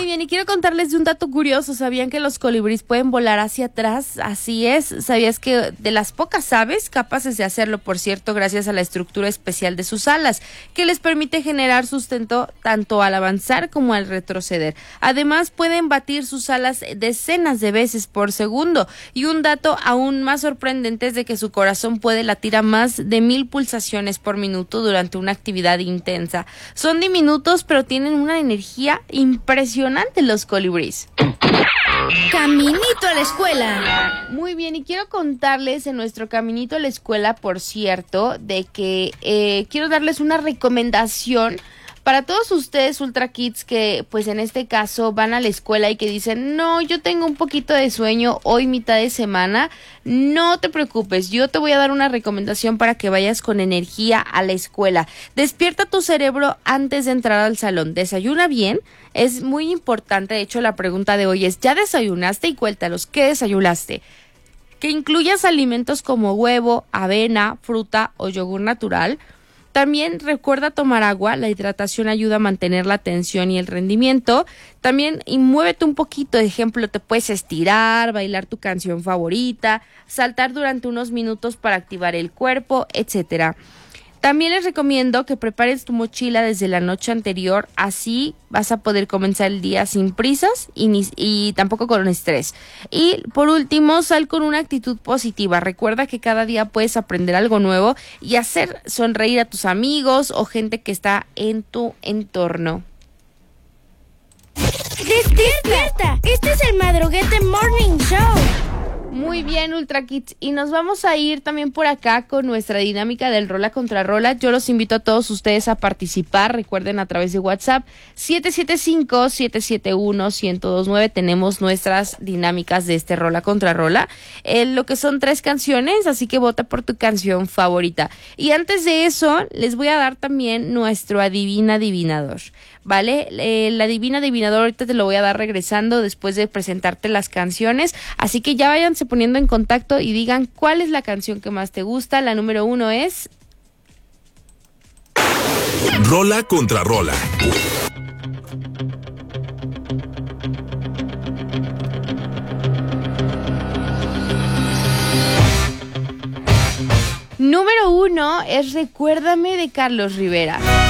Muy bien, y quiero contarles de un dato curioso. ¿Sabían que los colibríes pueden volar hacia atrás? Así es. ¿Sabías que de las pocas aves capaces de hacerlo, por cierto, gracias a la estructura especial de sus alas, que les permite generar sustento tanto al avanzar como al retroceder? Además, pueden batir sus alas decenas de veces por segundo. Y un dato aún más sorprendente es de que su corazón puede latir a más de 1000 pulsaciones por minuto durante una actividad intensa. Son diminutos, pero tienen una energía impresionante los colibríes. Caminito a la escuela. Muy bien, y quiero contarles en nuestro caminito a la escuela, por cierto, de que quiero darles una recomendación para todos ustedes Ultra Kids que pues en este caso van a la escuela y que dicen, no, yo tengo un poquito de sueño hoy mitad de semana. No te preocupes, yo te voy a dar una recomendación para que vayas con energía a la escuela. Despierta tu cerebro antes de entrar al salón, desayuna bien, es muy importante. De hecho, la pregunta de hoy es, ¿ya desayunaste? Y cuéntanos, ¿qué desayunaste? Que incluyas alimentos como huevo, avena, fruta o yogur natural. También recuerda tomar agua, la hidratación ayuda a mantener la atención y el rendimiento. También y muévete un poquito, de ejemplo, te puedes estirar, bailar tu canción favorita, saltar durante unos minutos para activar el cuerpo, etcétera. También les recomiendo que prepares tu mochila desde la noche anterior, así vas a poder comenzar el día sin prisas y tampoco con estrés. Y por último, sal con una actitud positiva. Recuerda que cada día puedes aprender algo nuevo y hacer sonreír a tus amigos o gente que está en tu entorno. ¡Despierta! Este es el Madruguete Morning Show. Muy bien, Ultra Kids, y nos vamos a ir también por acá con nuestra dinámica del Rola contra Rola. Yo los invito a todos ustedes a participar, recuerden a través de WhatsApp 775-771-1029 tenemos nuestras dinámicas de este Rola contra Rola, lo que son 3 canciones, así que vota por tu canción favorita. Y antes de eso, les voy a dar también nuestro Adivina Adivinador, ¿vale? El Adivina Adivinador ahorita te lo voy a dar regresando después de presentarte las canciones, así que ya váyanse poniendo en contacto y digan cuál es la canción que más te gusta. La número 1 es... Rola contra Rola. Número 1 es Recuérdame de Carlos Rivera.